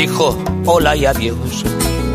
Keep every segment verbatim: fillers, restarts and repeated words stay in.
dijo hola y adiós.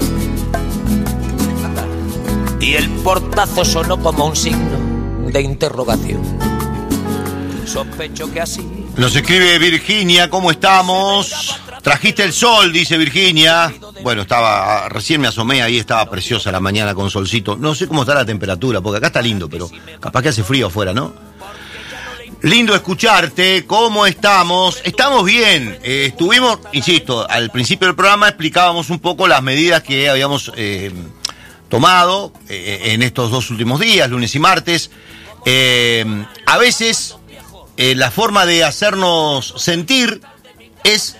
Y el portazo sonó como un signo de interrogación. Sospecho que así... Nos escribe Virginia, ¿cómo estamos? Trajiste el sol, dice Virginia. Bueno, estaba, recién me asomé ahí, estaba preciosa la mañana con solcito. No sé cómo está la temperatura, porque acá está lindo, pero capaz que hace frío afuera, ¿no? Lindo escucharte, ¿cómo estamos? Estamos bien, eh, estuvimos, insisto, al principio del programa explicábamos un poco las medidas que habíamos eh, tomado eh, en estos dos últimos días, lunes y martes. Eh, a veces eh, la forma de hacernos sentir es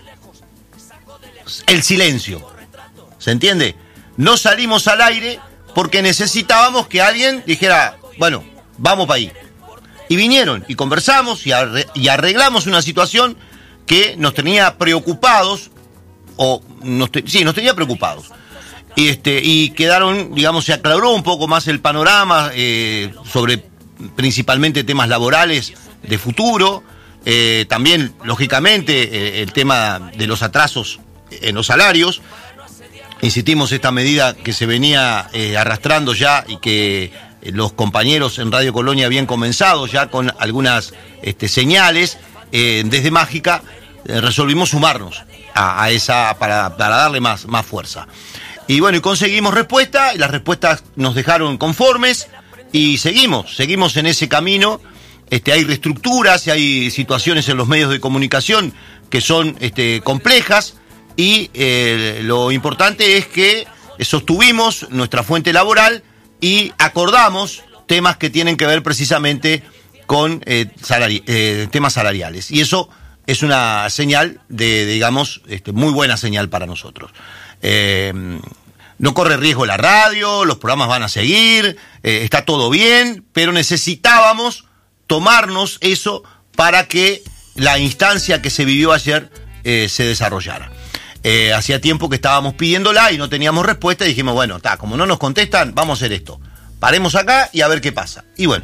el silencio, ¿se entiende? No salimos al aire porque necesitábamos que alguien dijera, bueno, vamos para ahí. Y vinieron y conversamos y, arre- y arreglamos una situación que nos tenía preocupados, o nos te- sí, nos tenía preocupados. Y, este, y quedaron, digamos, se aclaró un poco más el panorama eh, sobre principalmente temas laborales de futuro, eh, también, lógicamente, eh, el tema de los atrasos en los salarios. Insistimos, esta medida que se venía eh, arrastrando ya y que eh, los compañeros en Radio Colonia habían comenzado ya con algunas este, señales, eh, desde Mágica eh, resolvimos sumarnos a, a esa para, para darle más, más fuerza. Y bueno, y conseguimos respuesta, y las respuestas nos dejaron conformes, y seguimos, seguimos en ese camino. Este, hay reestructuras y hay situaciones en los medios de comunicación que son este, complejas, y eh, lo importante es que sostuvimos nuestra fuente laboral y acordamos temas que tienen que ver precisamente con eh, salari- eh, temas salariales. Y eso es una señal de, digamos, este, muy buena señal para nosotros. Eh, no corre riesgo la radio, los programas van a seguir, eh, está todo bien, pero necesitábamos tomarnos eso para que la instancia que se vivió ayer eh, se desarrollara. Eh, hacía tiempo que estábamos pidiéndola y no teníamos respuesta, y dijimos, bueno, ta, como no nos contestan, vamos a hacer esto. Paremos acá y a ver qué pasa. Y bueno,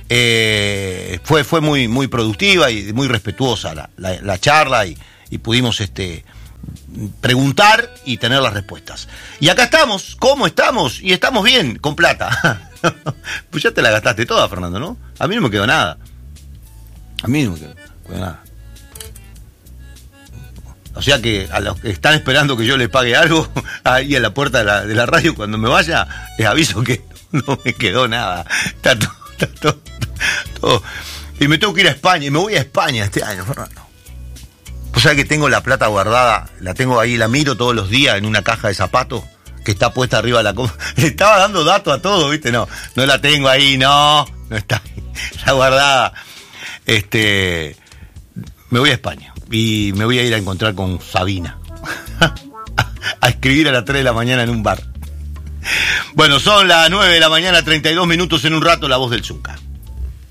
eh, fue, fue muy, muy productiva y muy respetuosa la, la, la charla, y, y pudimos este, preguntar y tener las respuestas. Y acá estamos, ¿cómo estamos? Y estamos bien, con plata. Pues ya te la gastaste toda, Fernando, ¿no? A mí no me quedó nada. A mí no me quedó, quedó nada. O sea que a los que están esperando que yo les pague algo ahí en la puerta de la, de la radio cuando me vaya, les aviso que no me quedó nada. Está todo, está todo, todo. Y me tengo que ir a España, y me voy a España este año, Fernando. O sea que tengo la plata guardada, la tengo ahí, la miro todos los días en una caja de zapatos que está puesta arriba de la cama. Le estaba dando datos a todo, ¿viste? No, no la tengo ahí, no, no está ahí, está guardada. Este, me voy a España. Y me voy a ir a encontrar con Sabina. A escribir a las tres de la mañana en un bar. Bueno, son las nueve de la mañana, treinta y dos minutos. En un rato, La Voz del Zucca.